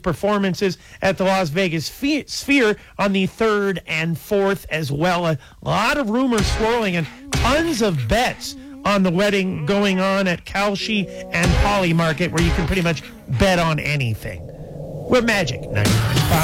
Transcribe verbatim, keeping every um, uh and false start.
performances at the Las Vegas Sphere on the third and fourth as well. A lot of rumors swirling and tons of bets on the wedding going on at Kalshi and Poly Market, where you can pretty much bet on anything. We're Magic ninety-nine point five.